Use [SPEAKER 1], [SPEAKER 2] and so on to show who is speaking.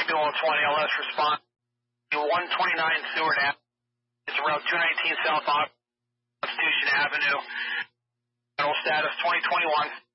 [SPEAKER 1] ambulance 1 ALS response to 129 Seward Avenue. It's around 219 South Constitution Avenue. Vital status 2021.